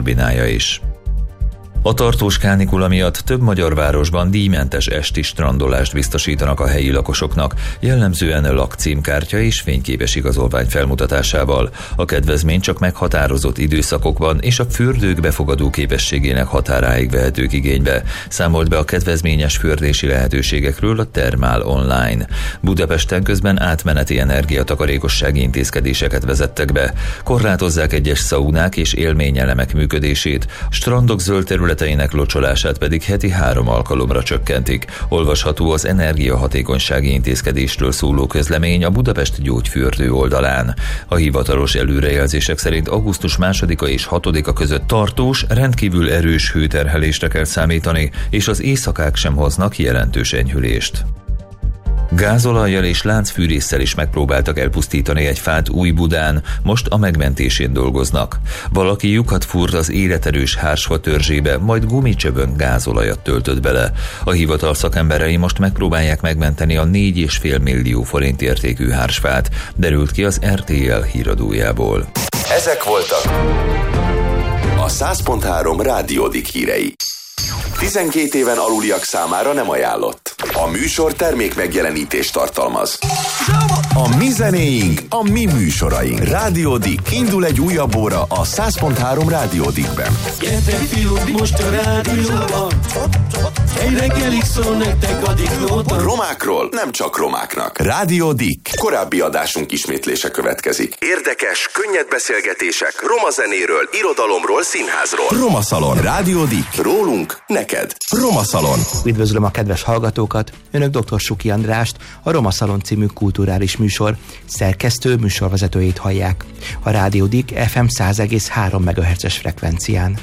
turbinája is. A tartós kánikula miatt több magyar városban díjmentes esti strandolást biztosítanak a helyi lakosoknak, jellemzően lakcímkártya és fényképes igazolvány felmutatásával. A kedvezmény csak meghatározott időszakokban és a fürdők befogadó képességének határáig vehetők igénybe, számolt be a kedvezményes fürdési lehetőségekről a Thermal Online. Budapesten közben átmeneti energiatakarékossági intézkedéseket vezettek be. Korlátozzák egyes szaunák és élményelemek működését, strandok zöld területeinek locsolását pedig heti 3 alkalomra csökkentik. Olvasható az energiahatékonysági intézkedésről szóló közlemény a Budapest Gyógyfürdő oldalán. A hivatalos előrejelzések szerint augusztus 2-a és 6-a között tartós, rendkívül erős hőterhelésre kell számítani, és az éjszakák sem hoznak jelentős enyhülést. Gázolajjal és láncfűrésszel is megpróbáltak elpusztítani egy fát Újbudán, most a megmentésén dolgoznak. Valaki lyukat fúrt az életerős hársfa törzsébe, majd gumicsövön gázolajat töltött bele. A hivatal szakemberei most megpróbálják megmenteni a 4,5 millió forint értékű hársfát, derült ki az RTL híradójából. Ezek voltak a 100.3 Rádiódik hírei. 12 éven aluliak számára nem ajánlott. A műsor termék megjelenítést tartalmaz. A mi zenéink, a mi műsoraink. Rádiódik. Indul egy újabb óra a 100.3 Rádiódikben. Gyertek fiúk, most a rádióban. Egy reggelig szól nektek a diklóban. Romákról nem csak romáknak. Rádiódik. Korábbi adásunk ismétlése következik. Érdekes, könnyed beszélgetések roma zenéről, irodalomról, színházról. Roma Szalon. Rádiódik. Rólunk, neked. Roma Szalon. Üdvözlöm a kedves hallgatókat! Önök dr. Suki Andrást, a Roma Szalon című kulturális műsor szerkesztő műsorvezetőjét hallják. A Rádiódik FM 100,3 MHz-es frekvencián.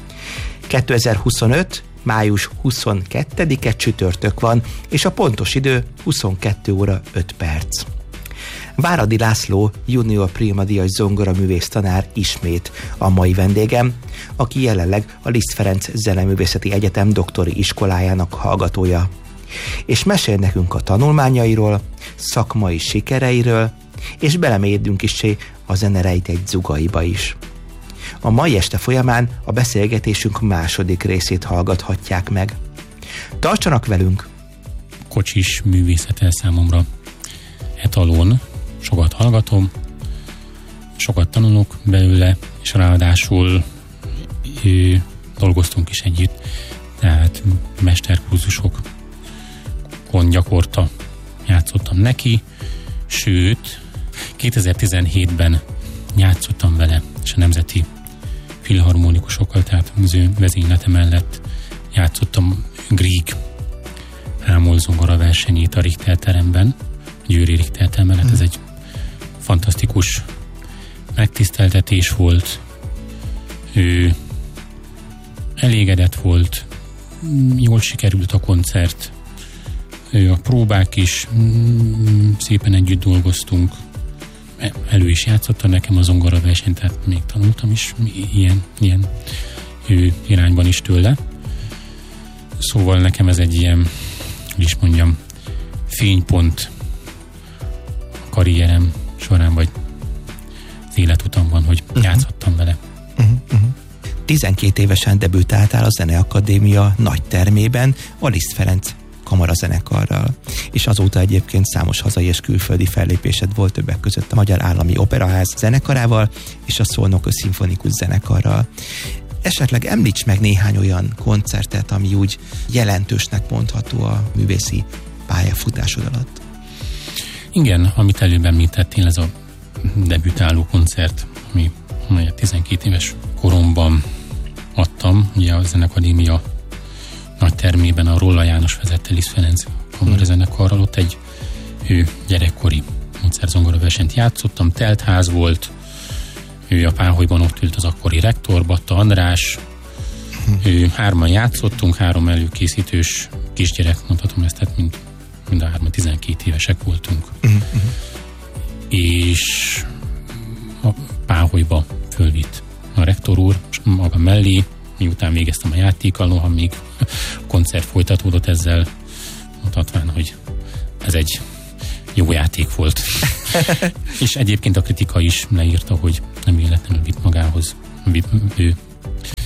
2025. május 22-e csütörtök van, és a pontos idő 22 óra 5 perc. Váradi László junior primadíjas zongoraművész tanár ismét a mai vendégem, aki jelenleg a Liszt Ferenc Zeneművészeti Egyetem doktori iskolájának hallgatója. És mesél nekünk a tanulmányairól, szakmai sikereiről, és belemélyedünk is a zene rejtett zugaiba is. A mai este folyamán a beszélgetésünk második részét hallgathatják meg. Tartsanak velünk! Kocsis művészete számomra etalon, sokat hallgatom, sokat tanulok belőle, és ráadásul dolgoztunk is együtt, tehát mesterkurzusokon gyakorta játszottam neki, sőt 2017-ben játszottam vele, és a Nemzeti Filharmonikusokkal, tehát az ő vezénylete mellett játszottam Grieg ámolzongora versenyét a Richter teremben, a Győri Richter teremben, hát ez egy fantasztikus megtiszteltetés volt, ő elégedett volt, jól sikerült a koncert, a próbák is, szépen együtt dolgoztunk, elő is játszotta nekem a zongora versenyt, tehát még tanultam is ilyen irányban is tőle. Szóval nekem ez egy ilyen, hogy is mondjam, fénypont a karrierem során, vagy az életutamban, hogy játszottam vele. 12 évesen debütáltál a Zeneakadémia nagy termében, a Liszt Ferenc kamarazenekarral, és azóta egyébként számos hazai és külföldi fellépésed volt, többek között a Magyar Állami Operaház zenekarával és a Szolnok Szimfonikus zenekarral. Esetleg említs meg néhány olyan koncertet, ami úgy jelentősnek mondható a művészi pályafutásod alatt. Igen, amit előbb említettél, ez a debütáló koncert, amelyet 12 éves koromban adtam, ugye a Zeneakadémia nagy termében a Rolla János vezette Liszt Ferenc kamarazenekarral, ott egy gyerekkori koncertzongora versenyt játszottam, teltház volt, a Páholyban ott ült az akkori rektor, Batta András, 3-an játszottunk, 3 előkészítős kisgyerek, mondhatom ezt, tehát mind a 3 12 évesek voltunk. És a Páholyba fölvitt a rektor úr maga mellé, miután végeztem a játékkal, noha még a koncert folytatódott, ezzel mondhatván, hogy ez egy jó játék volt. És egyébként a kritika is leírta, hogy nem véletlenül vitt magához, ő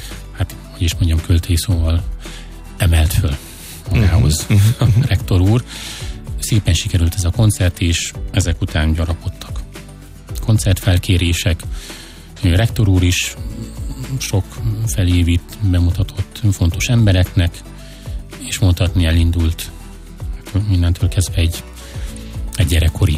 hogy is mondjam, költői szóval emelt föl magához a rektor úr. Szépen sikerült ez a koncert, és ezek után gyarapodtak koncertfelkérések. Rektor úr is sok felévit bemutatott fontos embereknek, és mondhatni elindult mindentől kezdve egy gyerekkori.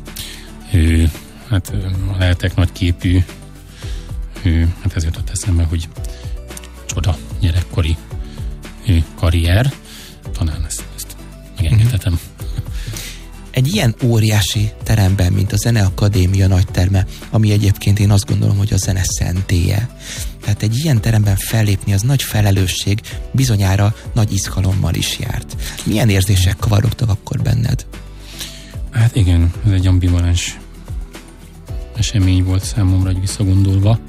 Hát lehetek nagy képű, hát ez jutott eszembe, hogy csoda gyerekkori karrier. Talán ezt megengedhetem. Egy ilyen óriási teremben, mint a Zeneakadémia nagyterme, ami egyébként én azt gondolom, hogy a zene szentélye. Tehát egy ilyen teremben fellépni az nagy felelősség, bizonyára nagy izgalommal is járt. Milyen érzések kavarogtak akkor benned? Hát igen, ez egy ambivalens esemény volt számomra, hogy visszagondolva.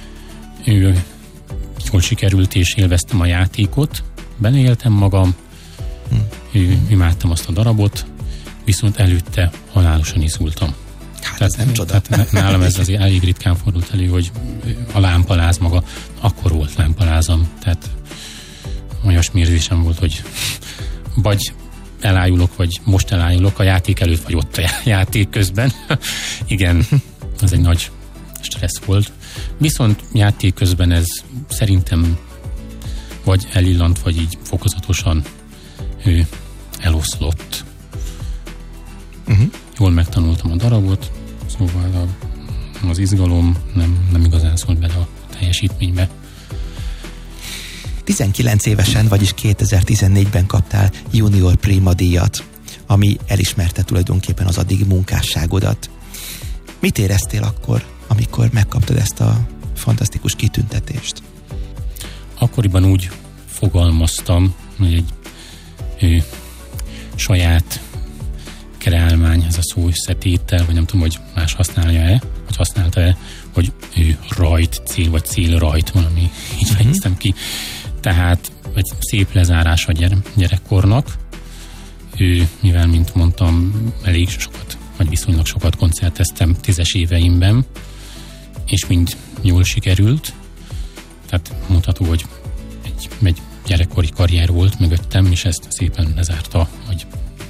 Jól sikerült, és élveztem a játékot, beleéltem magam, imádtam azt a darabot, viszont előtte halálosan izgultam. Hát ez nem csoda. Tehát nálam ez azért elég ritkán fordult elő, hogy a lámpaláz maga, akkor volt lámpalázam, tehát olyasmi érzésem volt, hogy vagy elájulok, vagy most elájulok a játék előtt, vagy ott a játék közben. Igen, ez egy nagy stressz volt. Viszont játék közben ez szerintem vagy elillant, vagy így fokozatosan eloszlott. Jól megtanultam a darabot, szóval az izgalom nem igazán szólt bele a teljesítménybe. 19 évesen, vagyis 2014-ben kaptál Junior Prima díjat, ami elismerte tulajdonképpen az addigi munkásságodat. Mit éreztél akkor, amikor megkaptad ezt a fantasztikus kitüntetést? Akkoriban úgy fogalmaztam, hogy egy saját kreálmány, ez a szó összetétel, vagy nem tudom, hogy más használja-e, vagy használta-e, hogy rajt, cél, vagy célrajt, valami így fejeztem ki. Tehát egy szép lezárás a gyerekkornak. Mivel, mint mondtam, elég sokat, vagy viszonylag sokat koncerteztem 10-es éveimben, és mind jól sikerült. Tehát mondható, hogy egy gyerekkori karrier volt mögöttem, és ezt szépen lezárta, vagy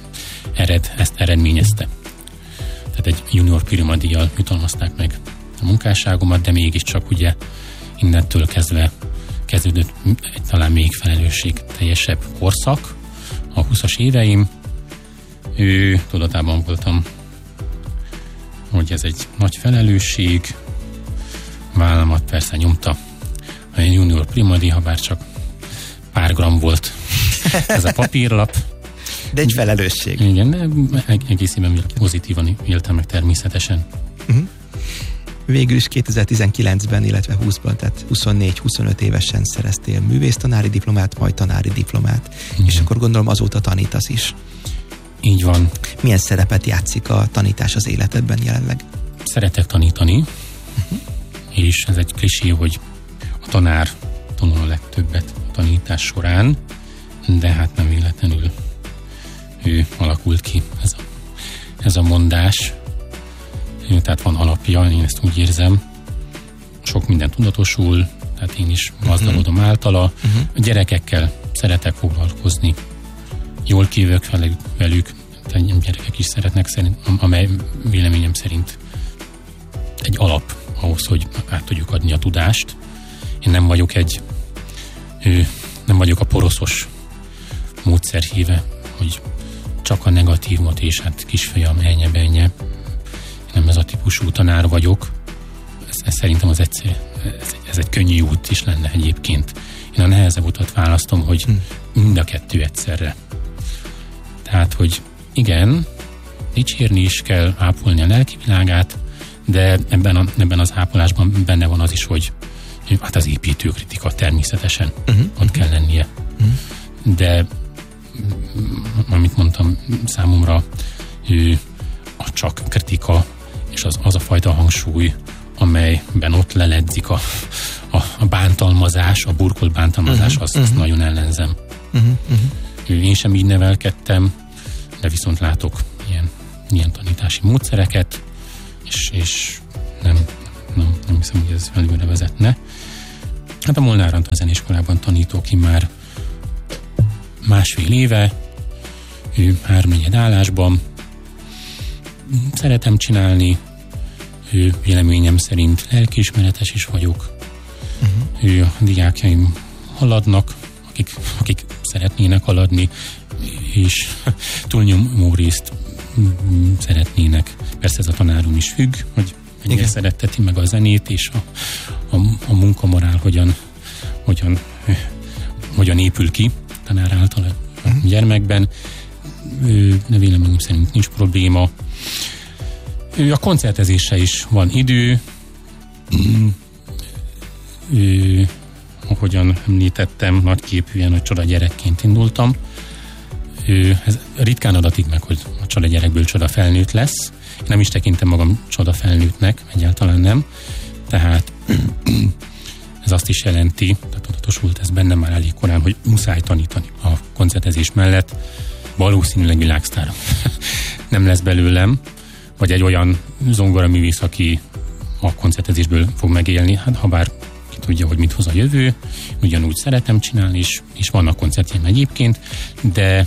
ezt eredményezte. Tehát egy Junior Prima díjjal jutalmazták meg a munkásságomat, de mégiscsak ugye innentől kezdve kezdődött egy talán még felelősségteljesebb korszak, a 20-as éveim. Tudatában voltam, hogy ez egy nagy felelősség, vállamat persze nyomta a Junior Prima díj, ha bár csak pár gram volt ez a papírlap. De egy felelősség. Igen, de egészében pozitívan éltem meg természetesen. Végül is 2019-ben, illetve 20-ban, tehát 24-25 évesen szereztél művésztanári diplomát, majd tanári diplomát. És akkor gondolom azóta tanítasz is. Így van. Milyen szerepet játszik a tanítás az életedben jelenleg? Szeretek tanítani, és ez egy klisé, hogy a tanár tanul a legtöbbet a tanítás során, de hát nem véletlenül alakult ki ez a mondás. Tehát van alapja, én ezt úgy érzem. Sok minden tudatosul, tehát én is gazdagodom általa. A gyerekekkel szeretek foglalkozni. Jól kívülök velük, tehát gyerekek is szeretnek, amely véleményem szerint egy alap ahhoz, hogy át tudjuk adni a tudást. Én nem vagyok a poroszos módszerhíve, hogy csak a negatívot, és hát kisfiam, ennye. Nem ez a típusú tanár vagyok. Ez szerintem ez egy könnyű út is lenne egyébként. Én a nehezebb utat választom, hogy mind a kettő egyszerre. Tehát, hogy igen, dicsérni is kell, ápolni a lelki világát, de ebben az ápolásban benne van az is, hogy hát az építőkritika természetesen ott kell lennie. De amit mondtam, számomra a csak kritika és az a fajta hangsúly, amelyben ott leledzik a bántalmazás, a burkolt bántalmazás, azt nagyon ellenzem. Én sem így nevelkedtem, de viszont látok ilyen tanítási módszereket, és nem hiszem, hogy ez előre vezetne. Hát a Molnár Antal zeneiskolában tanítok én már másfél éve, 3-4 állásban. Szeretem csinálni, véleményem szerint lelkiismeretes is vagyok. A diákjaim haladnak, akik szeretnének haladni, és túlnyomó részt szeretnének. Persze ez a tanárom is függ, hogy mennyire szeretteti meg a zenét, és a munkamorál hogyan épül ki tanár által a gyermekben. De véleményem szerint nincs probléma. A koncertezésre is van idő. Ahogyan említettem, nagyképűen, hogy csoda gyerekként indultam. Ez ritkán adatik meg, hogy a csoda gyerekből csoda felnőtt lesz. Én nem is tekintem magam csoda felnőttnek, egyáltalán nem. Tehát ez azt is jelenti, tehát tudatosult ez bennem már elég korán, hogy muszáj tanítani a koncertezés mellett. Valószínűleg világsztár nem lesz belőlem, vagy egy olyan zongoraművész, aki a koncertezésből fog megélni, hát ha bár ki tudja, hogy mit hoz a jövő, ugyanúgy szeretem csinálni, és vannak koncertjeim egyébként, de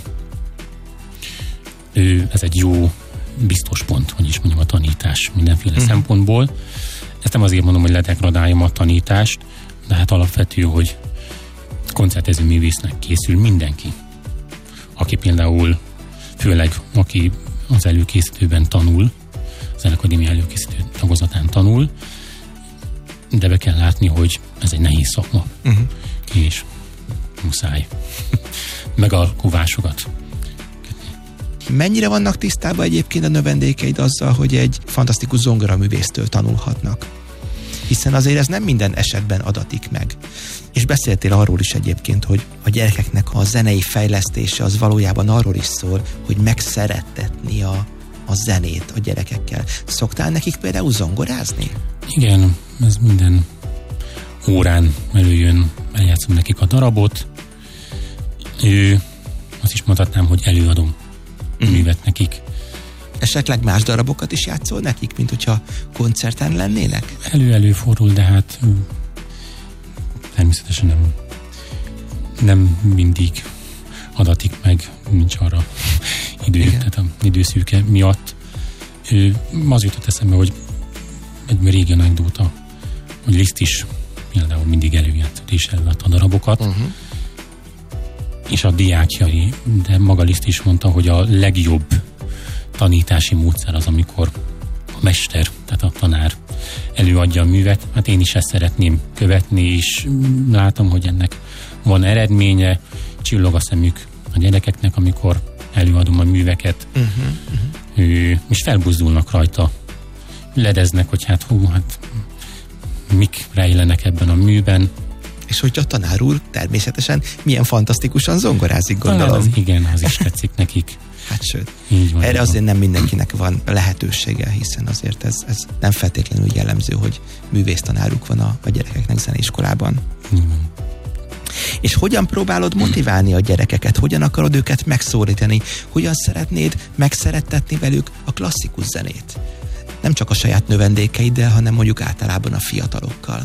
ez egy jó biztos pont, hogy is mondjam, a tanítás mindenféle szempontból. Ezt nem azért mondom, hogy ledegradáljam a tanítást, de hát alapvető, hogy koncertező művésznek készül mindenki. Aki például, főleg aki az előkészítőben tanul, az Zenekadémia előkészítő tagozatán tanul, de be kell látni, hogy ez egy nehéz szakma. És muszáj megalkuvásokat kötni. Mennyire vannak tisztában egyébként a növendékeid azzal, hogy egy fantasztikus zongoraművésztől tanulhatnak? Hiszen azért ez nem minden esetben adatik meg. És beszéltél arról is egyébként, hogy a gyerekeknek a zenei fejlesztése az valójában arról is szól, hogy megszerettetni a zenét a gyerekekkel. Szoktál nekik például zongorázni? Igen, ez minden órán előjön, eljátszom nekik a darabot. Azt is mondhatnám, hogy előadom művet nekik. Esetleg más darabokat is játszol nekik, mint hogyha koncerten lennének? Előfordul, de hát természetesen nem mindig adatik meg, nincs arra idő, tehát a időszűke miatt. Az jutott eszembe, hogy egy régi anekdóta, hogy Liszt is például mindig előjátszott és előadta darabokat, és a diákjai, de maga Liszt is mondta, hogy a legjobb tanítási módszer az, amikor a mester, tehát a tanár előadja a művet. Hát én is ezt szeretném követni, és látom, hogy ennek van eredménye, csillog a szemük a gyerekeknek, amikor előadom a műveket, és felbuzdulnak rajta, ledeznek, hogy hát mik rejlenek ebben a műben. És hogy a tanár úr természetesen milyen fantasztikusan zongorázik, gondolom. Az is tetszik nekik. Hát sőt, van, erre azért nem mindenkinek van lehetősége, hiszen azért ez nem feltétlenül jellemző, hogy művésztanáruk van a gyerekeknek zeneiskolában. És hogyan próbálod motiválni a gyerekeket? Hogyan akarod őket megszólítani? Hogyan szeretnéd megszerettetni velük a klasszikus zenét? Nem csak a saját növendékeiddel, hanem mondjuk általában a fiatalokkal.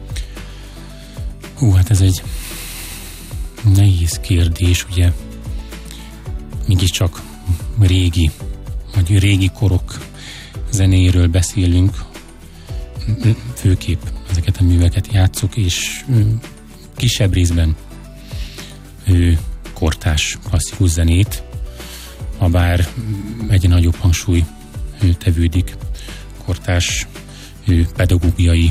Hát ez egy nehéz kérdés, ugye mégiscsak régi korok zenéről beszélünk, főképp ezeket a műveket játszuk, és kisebb részben kortárs klasszikus zenét, habár egy nagyobb hangsúly tevődik kortárs pedagógiai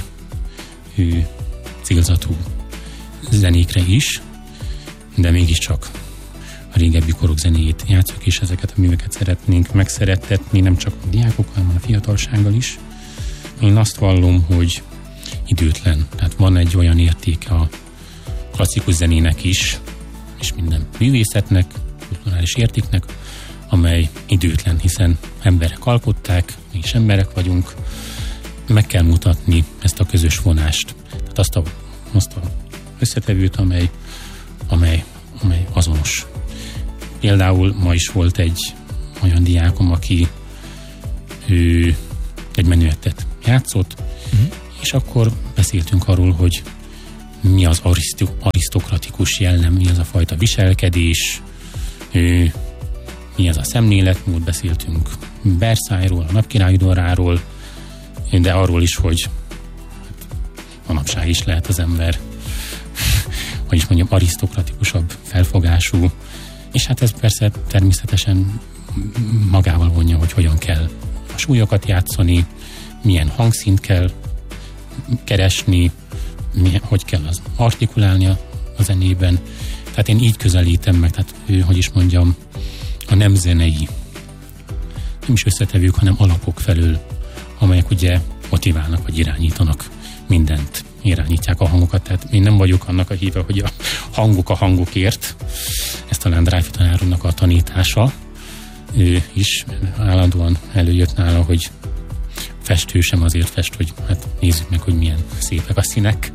célzatú zenékre is, de mégiscsak a régebbi korok zenéjét játszok, és ezeket a műveket szeretnénk megszerettetni, nem csak a diákokkal, hanem a fiatalsággal is. Én azt vallom, hogy időtlen. Tehát van egy olyan értéke a klasszikus zenének is, és minden művészetnek, kulturális értéknek, amely időtlen, hiszen emberek alkották, mi is emberek vagyunk, meg kell mutatni ezt a közös vonást. Tehát azt a összetevőt, amely azonos. Például ma is volt egy olyan diákom, aki egy menüettet játszott, és akkor beszéltünk arról, hogy mi az arisztokratikus jellem, mi az a fajta viselkedés, mi az a szemléletmód, beszéltünk Versailles-ról, a napkirály udvaráról, de arról is, hogy manapság is lehet az ember, hogy is mondjam, arisztokratikusabb felfogású, és hát ez persze természetesen magával vonja, hogy hogyan kell a súlyokat játszani, milyen hangszínt kell keresni, hogy kell az artikulálni a zenében. Tehát én így közelítem meg, tehát hogy is mondjam, a nem zenei, nem is összetevők, hanem alapok felől, amelyek ugye motiválnak, vagy irányítanak mindent, irányítják a hangokat, tehát én nem vagyok annak a híve, hogy a hangok a hangokért, ez talán Dráfi tanárunknak a tanítása, ő is állandóan előjött nála, hogy festő sem azért fest, hogy hát nézzük meg, hogy milyen szépek a színek.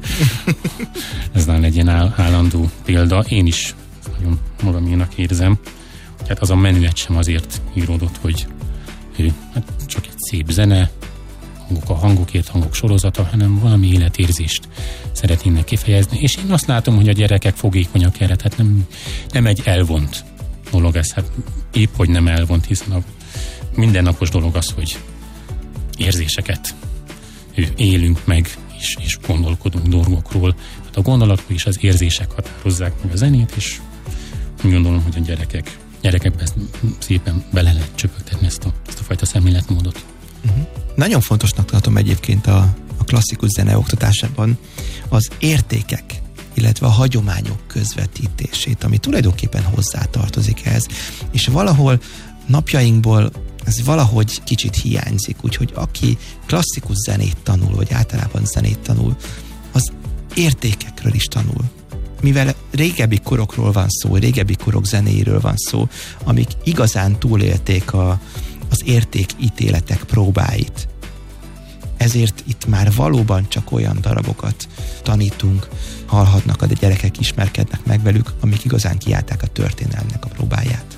Ez nem egy ilyen állandó példa. Én is nagyon magaménak érzem. Hát az a menüet sem azért íródott, hogy hát csak egy szép zene, hangok a hangokért, hangok sorozata, hanem valami életérzést szeretnének kifejezni. És én azt látom, hogy a gyerekek fogékonyak erre, tehát nem egy elvont dolog ez. Hát épp, hogy nem elvont, hiszen a mindennapos dolog az, hogy érzéseket élünk meg, és gondolkodunk dolgokról. Hát a gondolatok és az érzések határozzák meg a zenét, és gondolom, hogy a gyerekekben szépen bele lehet csöpögtetni ezt a fajta szemléletmódot. Nagyon fontosnak tartom egyébként a klasszikus zene oktatásában az értékek, illetve a hagyományok közvetítését, ami tulajdonképpen hozzátartozik ehhez, és valahol napjainkból ez valahogy kicsit hiányzik, úgyhogy aki klasszikus zenét tanul, vagy általában zenét tanul, az értékekről is tanul. Mivel régebbi korokról van szó, régebbi korok zenéiről van szó, amik igazán túlélték az értékítéletek próbáit. Ezért itt már valóban csak olyan darabokat tanítunk, hallhatnak, a gyerekek ismerkednek meg velük, amik igazán kiállták a történelmnek a próbáját.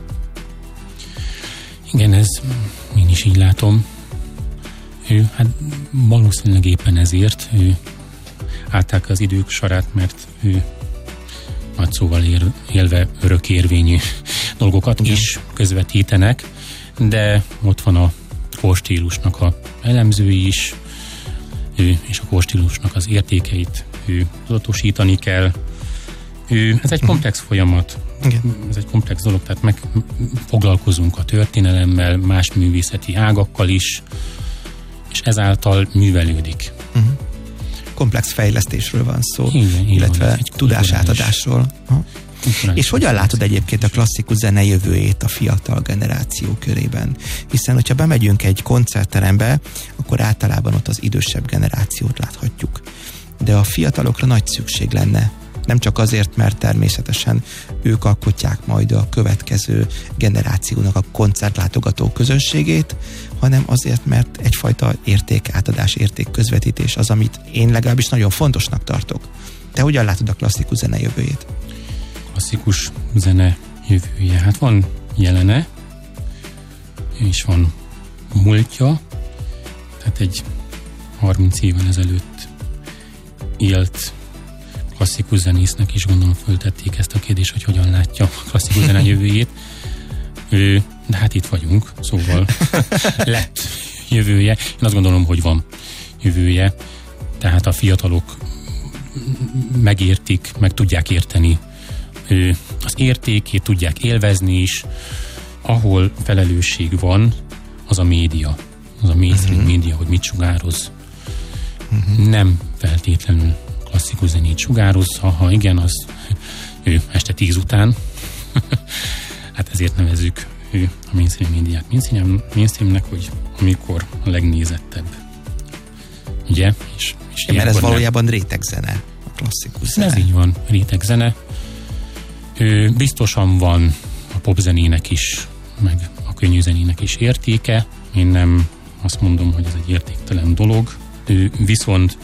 Igen, ez én is így látom. Hát valószínűleg éppen ezért állták az idők sorát, mert nagy szóval élve örökérvényű dolgokat is közvetítenek, de ott van a korstílusnak a elemzői is, és a korstílusnak az értékeit tudatosítani kell. Ez egy komplex folyamat. Igen. Ez egy komplex dolog, tehát foglalkozunk a történelemmel, más művészeti ágakkal is, és ezáltal művelődik. Komplex fejlesztésről van szó, igen, illetve tudásátadásról. És hogyan látod egyébként a klasszikus zene jövőjét a fiatal generáció körében? Hiszen, hogyha bemegyünk egy koncertterembe, akkor általában ott az idősebb generációt láthatjuk. De a fiatalokra nagy szükség lenne. Nem csak azért, mert természetesen ők alkotják majd a következő generációnak a koncertlátogató közönségét, hanem azért, mert egyfajta értékátadás, értékközvetítés az, amit én legalábbis nagyon fontosnak tartok. Te hogyan látod a klasszikus zene jövőjét? Klasszikus zene jövője. Hát van jelene, és van múltja, tehát egy 30 évvel ezelőtt élt klasszikus zenésznek is gondolom föltették ezt a kérdést, hogy hogyan látja a klasszikus zene jövőjét. De hát itt vagyunk, szóval lett jövője. Én azt gondolom, hogy van jövője, tehát a fiatalok megértik, meg tudják érteni az értékét, tudják élvezni is. Ahol felelősség van, az a média, az a mainstream média, hogy mit sugároz. Nem feltétlenül klasszikus zenét sugározza, ha igen, az este 10 után. Hát ezért nevezzük a mainstream médiát mainstreamnek, hogy amikor a legnézettebb. Ugye? És mert ez valójában rétegzene, a klasszikus zene. Ez így van, rétegzene. Biztosan van a popzenének is, meg a könnyűzenének is értéke. Én nem azt mondom, hogy ez egy értéktelen dolog. Viszont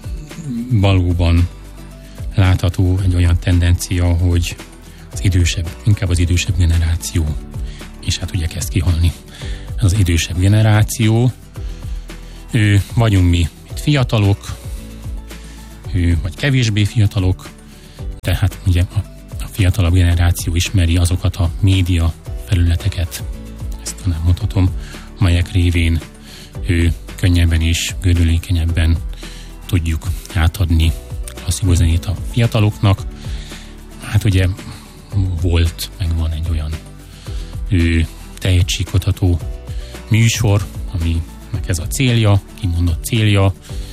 valóban látható egy olyan tendencia, hogy inkább az idősebb generáció, és hát ugye kezd kihalni az idősebb generáció. Vagyunk mi itt fiatalok, vagy kevésbé fiatalok, de hát ugye a fiatalabb generáció ismeri azokat a média felületeket, ezt talán mondhatom, amelyek révén könnyebben és gördülékenyebben tudjuk átadni klasszikus zenét a fiataloknak. Hát ugye volt, meg van egy olyan tehetségkutató műsor, aminek ez a célja, kimondott célja.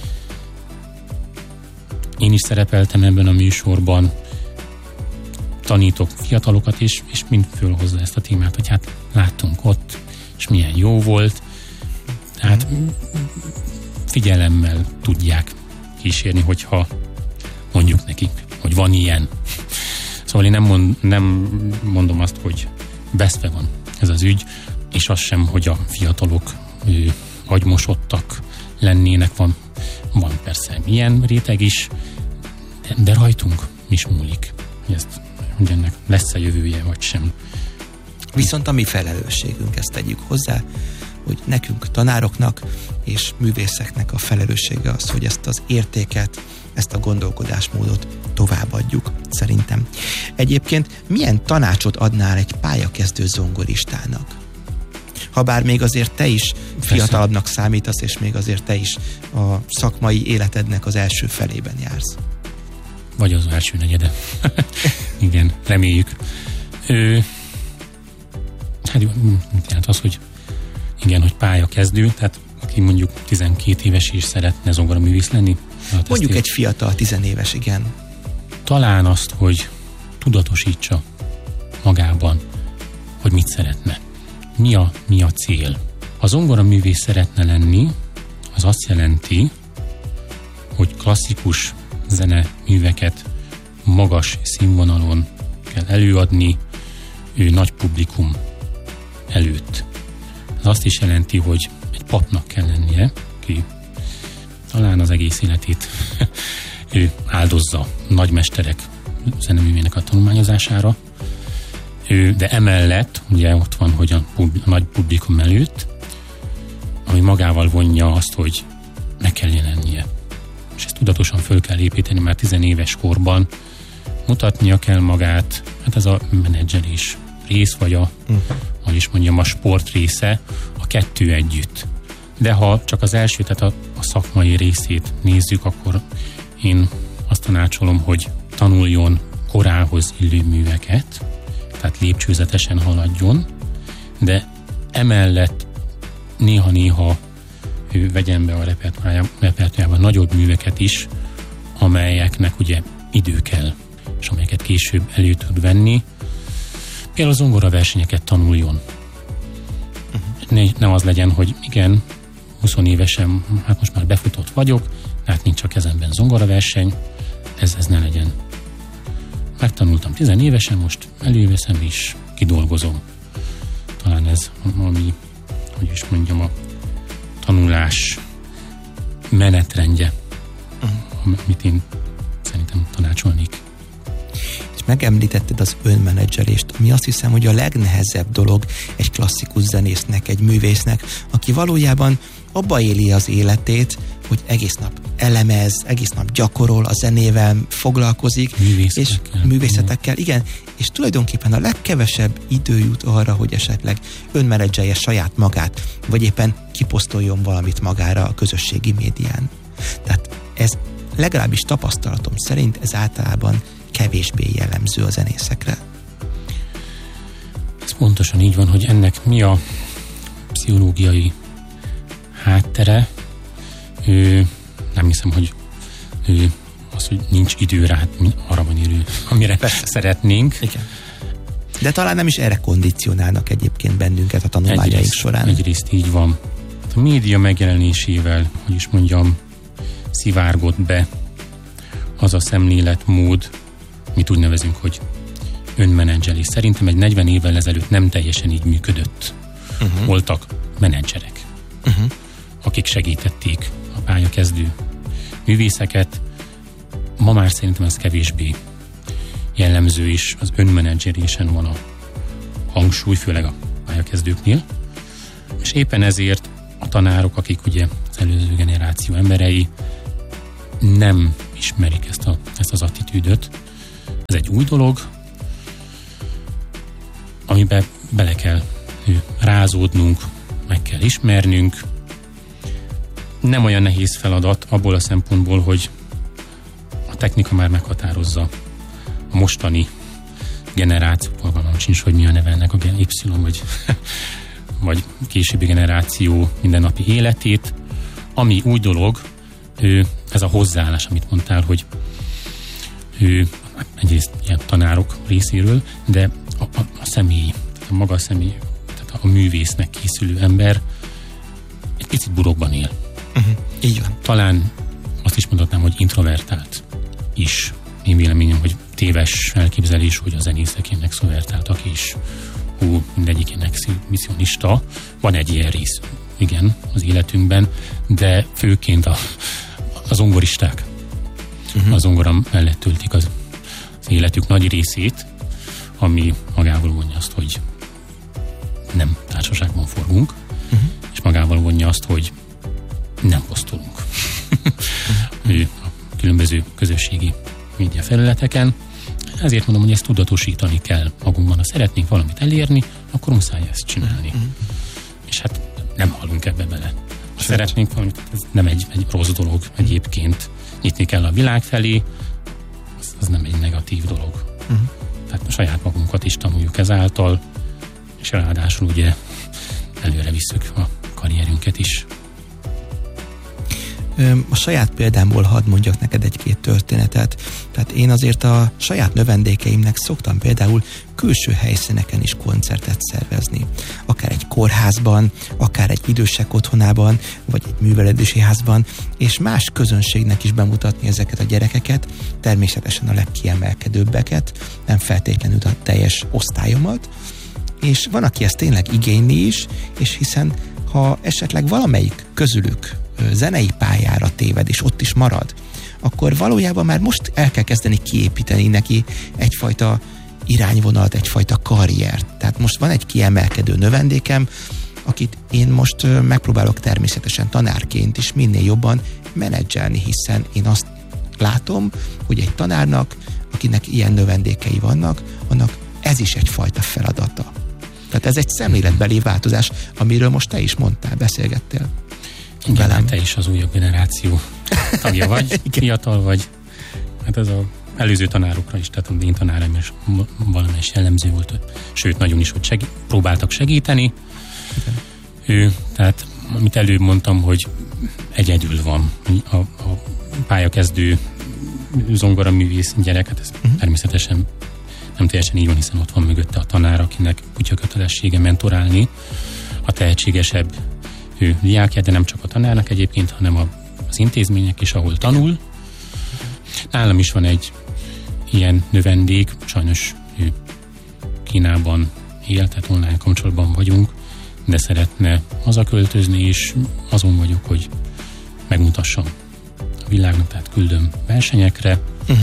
Én is szerepeltem ebben a műsorban, tanítok fiatalokat, és mind fölhozza ezt a témát, hogy hát láttunk ott, és milyen jó volt. Tehát figyelemmel tudják kísérni, hogyha mondjuk nekik, hogy van ilyen. Szóval én nem mondom azt, hogy veszve van ez az ügy, és az sem, hogy a fiatalok agymosodtak lennének, van persze ilyen réteg is, de rajtunk is múlik, hogy ennek lesz a jövője, vagy sem. Viszont a mi felelősségünk, ezt tegyük hozzá, hogy nekünk, tanároknak és művészeknek a felelőssége az, hogy ezt az értéket, ezt a gondolkodásmódot továbbadjuk, szerintem. Egyébként milyen tanácsot adnál egy pályakezdő zongoristának? Habár még azért te is fiatalabbnak számítasz, és még azért te is a szakmai életednek az első felében jársz. Vagy az első negyede. Igen, reméljük. Hát az, hogy igen, hogy pályakezdő, tehát aki mondjuk 12 éves és szeretne zongoraművész lenni. Hát mondjuk egy fiatal 10 éves, igen. Talán azt, hogy tudatosítsa magában, hogy mit szeretne. Mi a cél. Ha zongoraművész szeretne lenni, az azt jelenti, hogy klasszikus zeneműveket magas színvonalon kell előadni nagy publikum előtt. Ez azt is jelenti, hogy egy papnak kell lennie, aki talán az egész életét ő áldozza nagymesterek zeneművének a tanulmányozására, de emellett ugye ott van, hogy a nagy publikum előtt, ami magával vonja azt, hogy meg kell jelennie. És ezt tudatosan föl kell építeni már 10 éves korban, mutatnia kell magát, hát ez a menedzselés rész, vagy hogy is mondjam, a sport része, a kettő együtt. De ha csak az első, tehát a szakmai részét nézzük, akkor én azt tanácsolom, hogy tanuljon korához illő műveket, tehát lépcsőzetesen haladjon, de emellett néha-néha vegyen be a repertoárjában nagyobb műveket is, amelyeknek ugye idő kell, és amelyeket később elő tud venni. Például zongoraversenyeket tanuljon. Nem az legyen, hogy igen, 20 évesen, hát most már befutott vagyok, hát nincs a kezemben zongoraverseny, ez ne legyen. Megtanultam 10 évesen, most előveszem és kidolgozom. Talán ez, ami, hogy is mondjam, a tanulás menetrendje, amit én szerintem tanácsolnék. És megemlítetted az önmenedzselést, ami azt hiszem, hogy a legnehezebb dolog egy klasszikus zenésznek, egy művésznek, aki valójában abba éli az életét, hogy egész nap elemez, egész nap gyakorol, a zenével foglalkozik, művészetekkel, igen, és tulajdonképpen a legkevesebb idő jut arra, hogy esetleg önmenedzselje saját magát, vagy éppen kiposztoljon valamit magára a közösségi médián. Tehát ez legalábbis tapasztalatom szerint ez általában kevésbé jellemző a zenészekre. Ez pontosan így van, hogy ennek mi a pszichológiai háttere. Nem hiszem, hogy az, hogy nincs idő rá, arra van idő, amire szeretnénk. Igen. De talán nem is erre kondicionálnak egyébként bennünket a tanulmányaink során. Egyrészt így van. A média megjelenésével, hogy is mondjam, szivárgott be az a szemléletmód, mit úgy nevezünk, hogy önmenedzselés. Szerintem egy 40 évvel ezelőtt nem teljesen így működött. Voltak menedzserek, akik segítették a pályakezdő művészeket. Ma már szerintem ez kevésbé jellemző is, az önmenedzselésen van a hangsúly, főleg a pályakezdőknél. És éppen ezért a tanárok, akik ugye az előző generáció emberei, nem ismerik ezt az attitűdöt. Ez egy új dolog, amiben bele kell rázódnunk, meg kell ismernünk. Nem olyan nehéz feladat abból a szempontból, hogy a technika már meghatározza a mostani generáció, fogalmam sincs, hogy mi a neve ennek a Y vagy későbbi generáció mindennapi életét. Ami új dolog, ez a hozzáállás, amit mondtál, hogy egyrészt ilyen tanárok részéről, de a személy, a maga a személy, tehát a művésznek készülő ember egy picit burokban él. Így van. Talán azt is mondhatnám, hogy introvertált is. Én véleményem, hogy téves elképzelés, hogy a zenészek ilyen extrovertáltak, és mindegyik ilyen exhibicionista. Van egy ilyen rész, igen, az életünkben, de főként a zongoristák a zongora mellett töltik az életük nagy részét, ami magával vonja azt, hogy nem társaságban forgunk, és magával vonja azt, hogy nem posztolunk a különböző közösségi média felületeken. Ezért mondom, hogy ezt tudatosítani kell magunkban. Ha szeretnénk valamit elérni, akkor muszáj ezt csinálni. És hát nem halunk ebbe bele. Ha szeretnénk valamit, ez nem egy rossz dolog egyébként. Nyitni kell a világ felé, az nem egy negatív dolog. Tehát a saját magunkat is tanuljuk ezáltal, és ráadásul ugye előre visszük a karrierünket is. A saját példámból hadd mondjak neked egy-két történetet. Tehát én azért a saját növendékeimnek szoktam például külső helyszíneken is koncertet szervezni. Akár egy kórházban, akár egy idősek otthonában, vagy egy művelődési házban, és más közönségnek is bemutatni ezeket a gyerekeket, természetesen a legkiemelkedőbbeket, nem feltétlenül a teljes osztályomat, és van, aki ezt tényleg igényli is, és hiszen ha esetleg valamelyik közülük zenei pályára téved, és ott is marad, akkor valójában már most el kell kezdeni kiépíteni neki egyfajta irányvonalat, egyfajta karriert. Tehát most van egy kiemelkedő növendékem, akit én most megpróbálok természetesen tanárként is minél jobban menedzselni, hiszen én azt látom, hogy egy tanárnak, akinek ilyen növendékei vannak, annak ez is egyfajta feladata. Tehát ez egy szemléletbeli változás, amiről most te is mondtál, beszélgettél. Igen, velem. Te is az újabb generáció tagja vagy, fiatal vagy. Hát ez az előző tanárokra is, tehát a én tanáraim is valamelyes jellemző volt, sőt, nagyon is, hogy próbáltak segíteni. Tehát, amit előbb mondtam, hogy egyedül van a pályakezdő zongoraművész gyerek, hát ez természetesen nem teljesen így van, hiszen ott van mögötte a tanár, akinek kutya kötelessége mentorálni a tehetségesebb diákját, de nem csak a tanárnak egyébként, hanem az intézmények is, ahol tanul. Nálam is van egy ilyen növendék, sajnos ő Kínában él, tehát online kapcsolatban vagyunk, de szeretne hazaköltözni, és azon vagyok, hogy megmutassam a világnak, tehát küldöm versenyekre.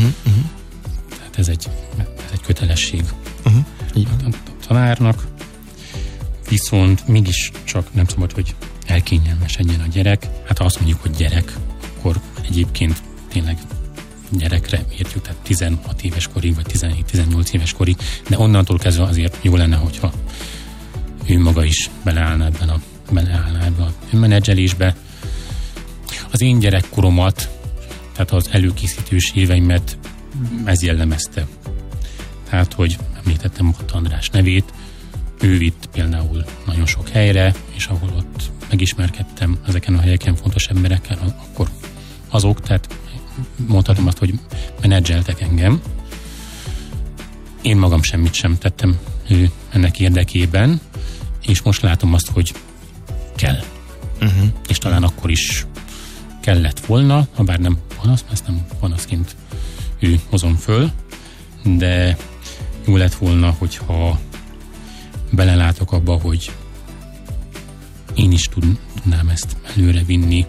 Tehát ez egy kötelesség a tanárnak, viszont mégis csak nem szabad, hogy elkényelmesedjen a gyerek. Hát ha azt mondjuk, hogy gyerek, akkor egyébként tényleg gyerekre értjük, tehát 16 éves korig, vagy 17-18 éves korig, de onnantól kezdve azért jó lenne, hogyha ő maga is beleállna ebbe a önmenedzselésbe. Az én gyerekkoromat, tehát az előkészítős éveimet ez jellemezte. Tehát, hogy említettem Matt András nevét, ő vitt például nagyon sok helyre, és ahol ott megismerkedtem ezeken a helyeken fontos emberekkel, akkor azok, tehát mondhatom azt, hogy menedzseltek engem. Én magam semmit sem tettem ennek érdekében, és most látom azt, hogy kell. És talán akkor is kellett volna, ha bár nem panasz, mert ezt nem panaszként hozom föl, de jó lett volna, hogyha belelátok abba, hogy én is tudnám ezt előre vinni,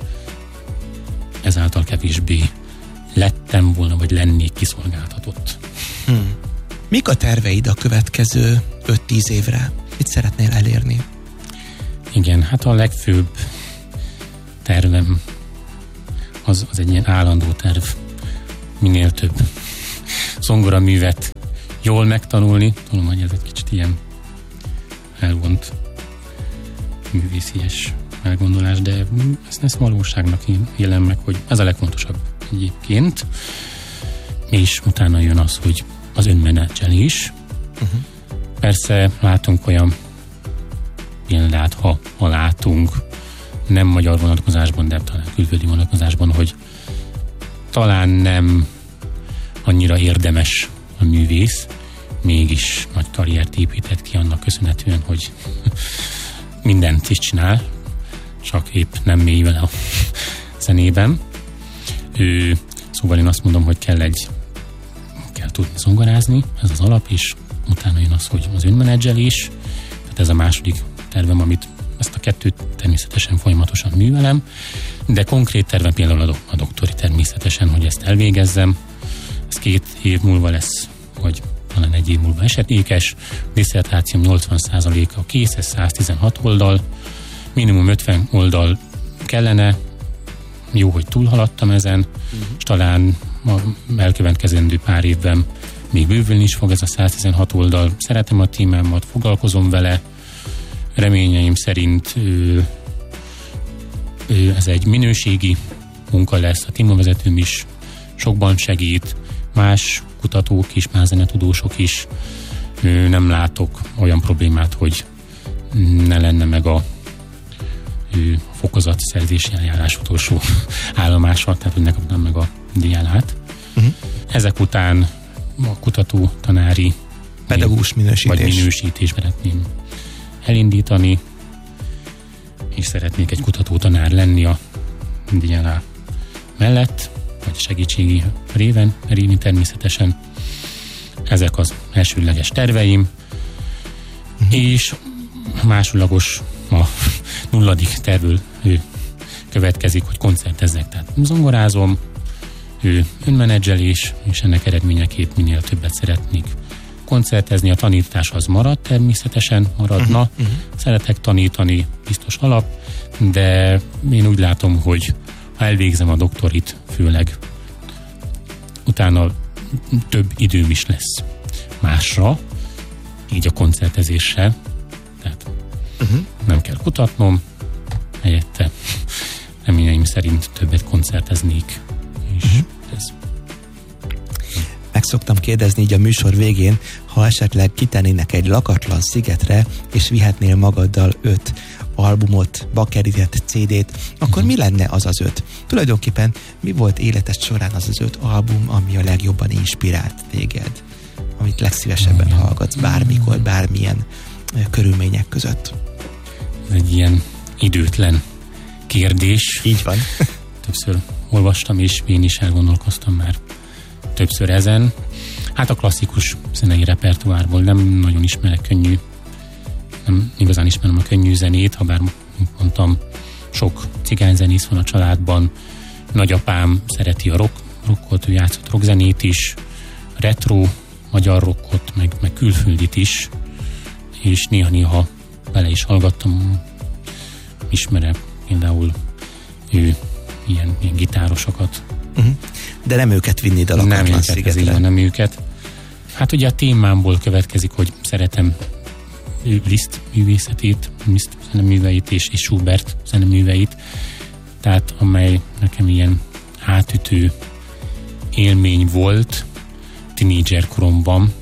ezáltal kevésbé lettem volna, vagy lennék kiszolgáltatott. Mik a terveid a következő 5-10 évre? Mit szeretnél elérni? Igen, hát a legfőbb tervem az egy ilyen állandó terv, minél több zongoraművet jól megtanulni. Tudom, hogy ez egy kicsit ilyen elvont művészies elgondolás, de ezt valóságnak élem meg, hogy ez a legfontosabb egyébként. És utána jön az, hogy az önmenedzselés. Persze látunk olyan példát, ha látunk, nem magyar vonatkozásban, de talán külföldi vonatkozásban, hogy talán nem annyira érdemes a művész, mégis nagy karriert épített ki annak köszönhetően, hogy mindent is csinál, csak épp nem mély vele a zenében. Szóval én azt mondom, hogy kell tudni zongorázni, ez az alap, és utána jön az, hogy az önmenedzselés, tehát ez a második tervem, ezt a kettőt természetesen folyamatosan művelem, de konkrét tervem például a doktori természetesen, hogy ezt elvégezzem. Ez 2 év múlva lesz, vagy talán 1 év múlva esedékes. Disszertációm 80%-a kész, ez 116 oldal, minimum 50 oldal kellene, jó, hogy túlhaladtam ezen, és talán a elkövetkezendő pár évben még bővülni is fog ez a 116 oldal. Szeretem a témámat, foglalkozom vele, reményeim szerint ez egy minőségi munka lesz, a témavezetőm is sokban segít, más kutatók is, más zenetudósok is. Nem látok olyan problémát, hogy ne lenne meg a fokozatszerzési eljárás utolsó állomása, tehát hogy ne kapnám meg a díját. Ezek után a kutató tanári pedagógus minősítés. Vagy minősítés szeretném elindítani, és szeretnék egy kutató tanár lenni a díjá mellett, vagy segítségi révén természetesen. Ezek az elsődleges terveim, és másodlagos a 0. tervből következik, hogy koncertezzek, tehát zongorázom, önmenedzselés, és ennek eredményeképp minél többet szeretnék koncertezni. A tanítás az marad, természetesen maradna. Szeretek tanítani, biztos alap, de én úgy látom, hogy ha elvégzem a doktorit, főleg utána több időm is lesz másra, így a koncertezéssel, tehát nem kell kutatnom, helyette reményeim szerint többet koncerteznék, és ez. Meg szoktam kérdezni így a műsor végén, ha esetleg kitennének egy lakatlan szigetre, és vihetnél magaddal 5 albumot, bakerített CD-t, akkor mi lenne az az 5? Tulajdonképpen mi volt életed során az az 5 album, ami a legjobban inspirált téged? Amit legszívesebben hallgatsz bármikor, bármilyen körülmények között? Ez egy ilyen időtlen kérdés. Így van. Többször olvastam, és én is elgondolkoztam már többször ezen. Hát a klasszikus zenei repertoárból nem nagyon ismerek nem igazán ismerem a könnyű zenét, ha bár mondtam, sok cigányzenész van a családban. Nagyapám szereti a rockot, ő játszott rockzenét is, retro magyar rockot, meg külföldit is, és néha bele is hallgattam, ismerem például ő ilyen gitárosokat. De nem őket vinnéd a lakatlan szigetre? Nem őket. Hát ugye a témámból következik, hogy szeretem Liszt művészetét, Liszt zeneműveit és Schubert zeneműveit, tehát amely nekem ilyen átütő élmény volt tínédzser koromban.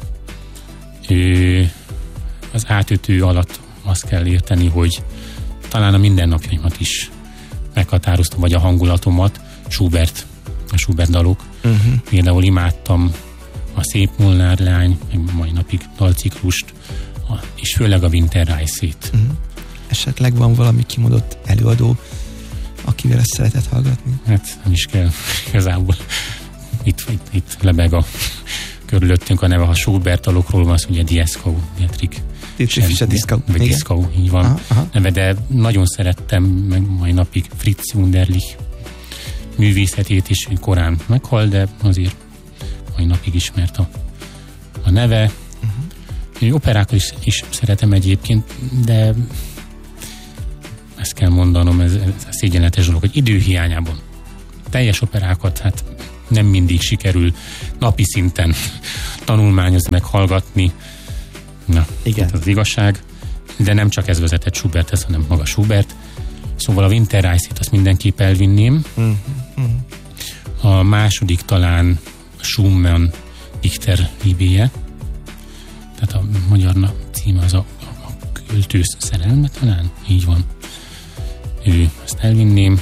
Az átütő alatt azt kell érteni, hogy talán a mindennapjaimat is meghatározta, vagy a hangulatomat, a Schubert dalok. Például imádtam a Szép Molnár lány, meg mai napig dalciklust, és főleg a Winterreise-t. Esetleg van valami kimondott előadó, akivel ezt szeretett hallgatni? Hát nem is kell igazából. Itt lebeg körülöttünk a neve, ha Schubert dalokról van, az ugye Dieskau, Dieskau, így van neve, de nagyon szerettem, meg mai napig Fritz Wunderlich művészetét is, korán meghal, de azért mai napig ismert a neve. Operákat is szeretem egyébként, de ezt kell mondanom, ez szégyenletes dolog, hogy időhiányában teljes operákat, hát nem mindig sikerül napi szinten tanulmányozni, meg hallgatni. Na, igen. Ez az igazság. De nem csak ez vezetett Schuberthez, hanem maga Schubert. Szóval a Winterreise-t azt mindenképp elvinném. A második talán Schumann Dichter Liebéje. Tehát a magyar címe az a költő szerelme talán? Így van. Ezt elvinném.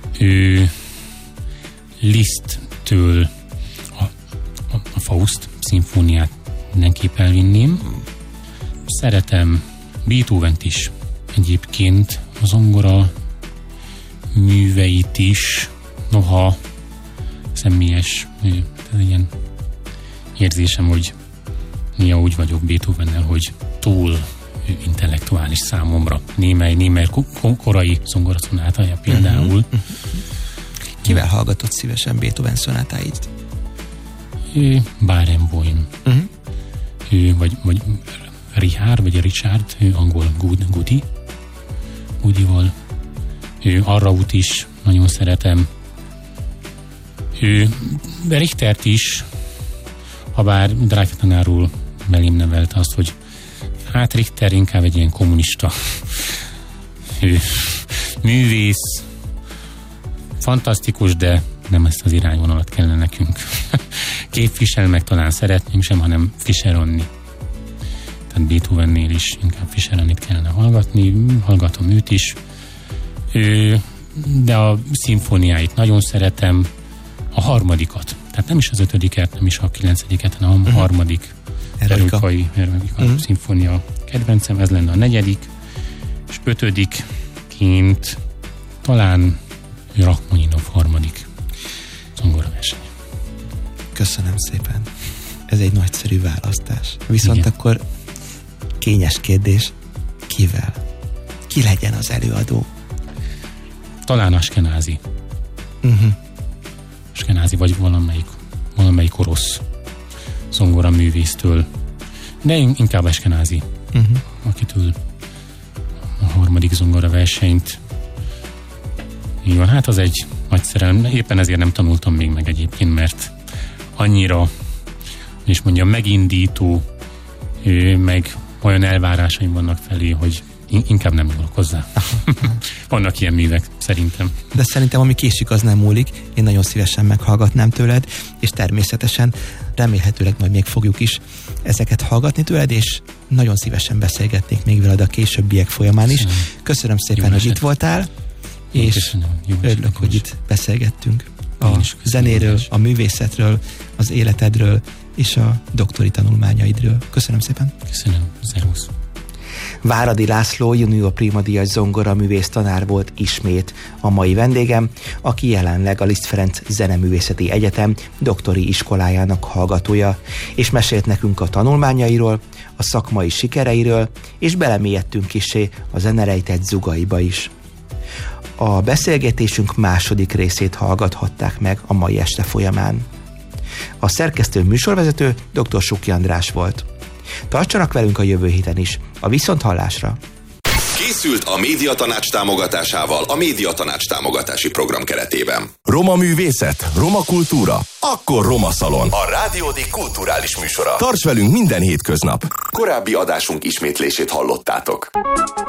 Liszttől a Faust szimfóniát mindenképp elvinném. Szeretem Beethovent is egyébként, a zongora műveit is, noha személyes ilyen érzésem, hogy néha úgy vagyok Beethovennel, hogy túl intellektuális számomra. Némely korai zongorasonátája például. Kivel hallgatott szívesen Beethoven szonátáit? Barenboim. Vagy Richard, angol Goodyval. Arraut is nagyon szeretem. Richtert is, habár Dreyfus tanár úr belém nevelte azt, hogy hát Richter inkább egy ilyen kommunista művész, fantasztikus, de nem ezt az irányvonalat kellene nekünk képvisel, meg talán szeretném sem, hanem Fischer-Anni. Tehát Beethovennél is inkább Fischer-Annit kellene hallgatni, hallgatom őt is. De a szimfóniáit nagyon szeretem, a harmadikat. Tehát nem is az 5-et, nem is a 9-et, hanem a harmadik Eroikai szimfónia kedvencem, ez lenne a 4. és 5-ként talán Rachmaninov 3. zongoraverseny. Köszönöm szépen. Ez egy nagyszerű választás. Viszont igen. Akkor kényes kérdés, kivel? Ki legyen az előadó? Talán Ashkenazi. Ashkenazi vagy valamelyik orosz zongora művésztől. De inkább Ashkenazi. Akitől a 3. zongora versenyt. Így van, hát az egy nagy szerelem. Éppen ezért nem tanultam még meg egyébként, mert annyira, és mondjam, megindító, meg olyan elvárásaim vannak felé, hogy inkább nem nyúlok hozzá. Vannak ilyen művek, szerintem. De szerintem, ami késik, az nem múlik. Én nagyon szívesen meghallgatnám tőled, és természetesen remélhetőleg majd még fogjuk is ezeket hallgatni tőled, és nagyon szívesen beszélgetnék még veled a későbbiek folyamán is. Köszönöm szépen, hogy itt voltál, és örülök, hogy itt beszélgettünk a zenéről, a művészetről, az életedről, és a doktori tanulmányaidről. Köszönöm szépen. Köszönöm. Szervusz. Váradi László junior prima díjas zongoraművész tanár volt ismét a mai vendégem, aki jelenleg a Liszt Ferenc Zeneművészeti Egyetem doktori iskolájának hallgatója, és mesélt nekünk a tanulmányairól, a szakmai sikereiről, és belemélyedtünk kissé a zene rejtett zugaiba is. A beszélgetésünk második részét hallgathatták meg a mai este folyamán. A szerkesztő műsorvezető dr. Suki András volt. Tartsanak velünk a jövő héten is, a viszonthallásra! Készült a Médiatanács támogatásával a Médiatanács támogatási program keretében. Roma művészet, roma kultúra, akkor Roma Szalon. A Rádiódik kulturális műsora. Tarts velünk minden hétköznap. Korábbi adásunk ismétlését hallottátok.